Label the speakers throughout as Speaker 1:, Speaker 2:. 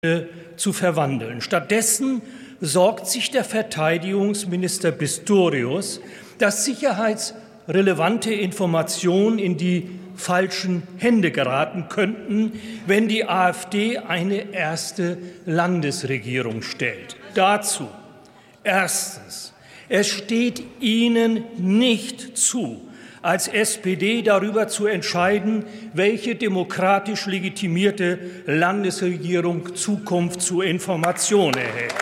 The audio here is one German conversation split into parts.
Speaker 1: zu verwandeln. Stattdessen sorgt sich der Verteidigungsminister Pistorius, dass sicherheitsrelevante Informationen in die falschen Hände geraten könnten, wenn die AfD eine erste Landesregierung stellt. Dazu erstens: Es steht Ihnen nicht zu, als SPD darüber zu entscheiden, welche demokratisch legitimierte Landesregierung Zukunft zu Informationen erhält.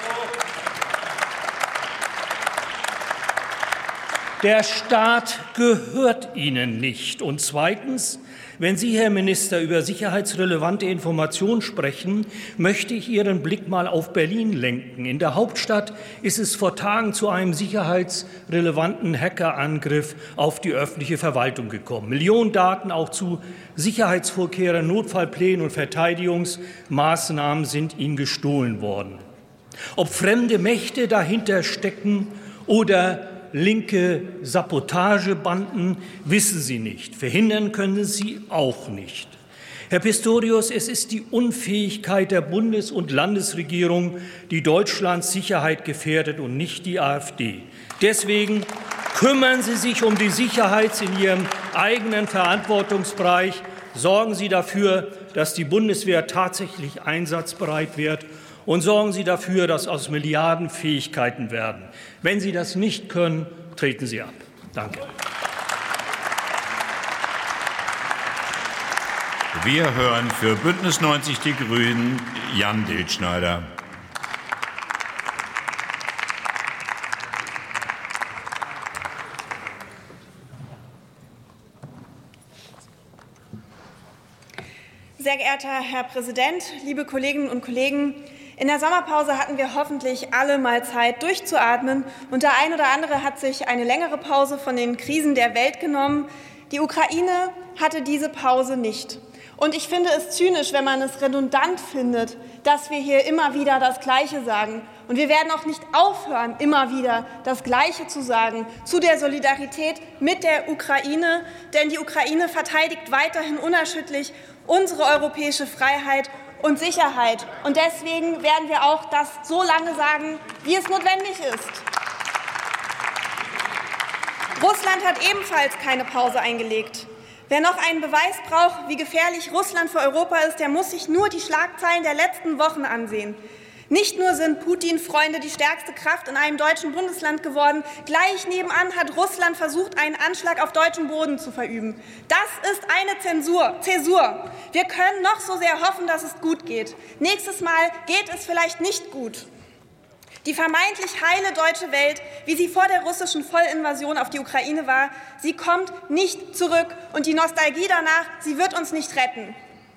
Speaker 1: Der Staat gehört Ihnen nicht. Und zweitens: Wenn Sie, Herr Minister, über sicherheitsrelevante Informationen sprechen, möchte ich Ihren Blick mal auf Berlin lenken. In der Hauptstadt ist es vor Tagen zu einem sicherheitsrelevanten Hackerangriff auf die öffentliche Verwaltung gekommen. Millionen Daten auch zu Sicherheitsvorkehrungen, Notfallplänen und Verteidigungsmaßnahmen sind Ihnen gestohlen worden. Ob fremde Mächte dahinter stecken oder linke Sabotagebanden, wissen Sie nicht. Verhindern können Sie auch nicht. Herr Pistorius, es ist die Unfähigkeit der Bundes- und Landesregierung, die Deutschlands Sicherheit gefährdet, und nicht die AfD. Deswegen kümmern Sie sich um die Sicherheit in Ihrem eigenen Verantwortungsbereich. Sorgen Sie dafür, dass die Bundeswehr tatsächlich einsatzbereit wird. Und sorgen Sie dafür, dass aus Milliarden Fähigkeiten werden. Wenn Sie das nicht können, treten Sie ab. Danke.
Speaker 2: Wir hören für Bündnis 90 Die Grünen Jan Diltschneider.
Speaker 3: Sehr geehrter Herr Präsident, liebe Kolleginnen und Kollegen! In der Sommerpause hatten wir hoffentlich alle mal Zeit, durchzuatmen. Und der ein oder andere hat sich eine längere Pause von den Krisen der Welt genommen. Die Ukraine hatte diese Pause nicht. Und ich finde es zynisch, wenn man es redundant findet, dass wir hier immer wieder das Gleiche sagen. Und wir werden auch nicht aufhören, immer wieder das Gleiche zu sagen zu der Solidarität mit der Ukraine. Denn die Ukraine verteidigt weiterhin unerschütterlich unsere europäische Freiheit und Sicherheit. Und deswegen werden wir auch das so lange sagen, wie es notwendig ist. Russland hat ebenfalls keine Pause eingelegt. Wer noch einen Beweis braucht, wie gefährlich Russland für Europa ist, der muss sich nur die Schlagzeilen der letzten Wochen ansehen. Nicht nur sind Putin-Freunde die stärkste Kraft in einem deutschen Bundesland geworden, gleich nebenan hat Russland versucht, einen Anschlag auf deutschem Boden zu verüben. Das ist eine Zäsur. Wir können noch so sehr hoffen, dass es gut geht. Nächstes Mal geht es vielleicht nicht gut. Die vermeintlich heile deutsche Welt, wie sie vor der russischen Vollinvasion auf die Ukraine war, sie kommt nicht zurück. Und die Nostalgie danach, sie wird uns nicht retten.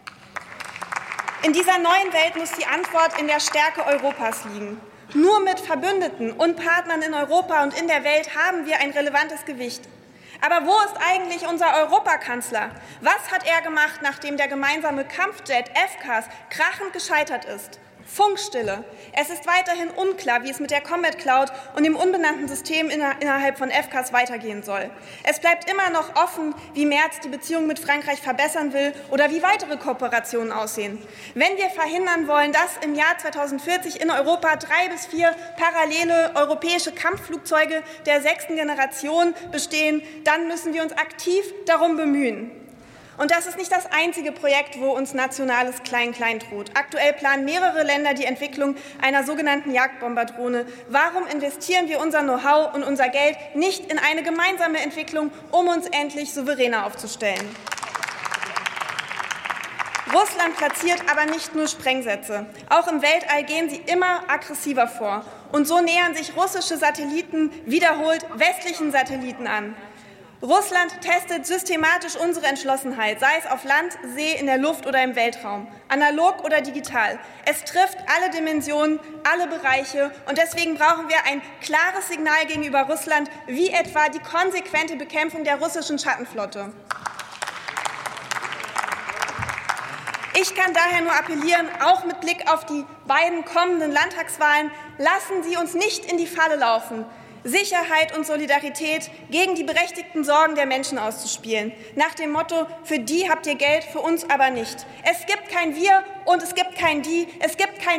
Speaker 3: In dieser neuen Welt muss die Antwort in der Stärke Europas liegen. Nur mit Verbündeten und Partnern in Europa und in der Welt haben wir ein relevantes Gewicht. Aber wo ist eigentlich unser Europakanzler? Was hat er gemacht, nachdem der gemeinsame Kampfjet FCAS krachend gescheitert ist? Funkstille. Es ist weiterhin unklar, wie es mit der Combat Cloud und dem unbenannten System innerhalb von FCAS weitergehen soll. Es bleibt immer noch offen, wie Merz die Beziehung mit Frankreich verbessern will oder wie weitere Kooperationen aussehen. Wenn wir verhindern wollen, dass im Jahr 2040 in Europa 3 bis 4 parallele europäische Kampfflugzeuge der 6. Generation bestehen, dann müssen wir uns aktiv darum bemühen. Und das ist nicht das einzige Projekt, wo uns nationales Klein-Klein droht. Aktuell planen mehrere Länder die Entwicklung einer sogenannten Jagdbomberdrohne. Warum investieren wir unser Know-how und unser Geld nicht in eine gemeinsame Entwicklung, um uns endlich souveräner aufzustellen? Russland platziert aber nicht nur Sprengsätze. Auch im Weltall gehen sie immer aggressiver vor. Und so nähern sich russische Satelliten wiederholt westlichen Satelliten an. Russland testet systematisch unsere Entschlossenheit, sei es auf Land, See, in der Luft oder im Weltraum, analog oder digital. Es trifft alle Dimensionen, alle Bereiche. Und deswegen brauchen wir ein klares Signal gegenüber Russland, wie etwa die konsequente Bekämpfung der russischen Schattenflotte. Ich kann daher nur appellieren, auch mit Blick auf die beiden kommenden Landtagswahlen, lassen Sie uns nicht in die Falle laufen, Sicherheit und Solidarität gegen die berechtigten Sorgen der Menschen auszuspielen. Nach dem Motto, für die habt ihr Geld, für uns aber nicht. Es gibt kein Wir und es gibt kein Die, es gibt kein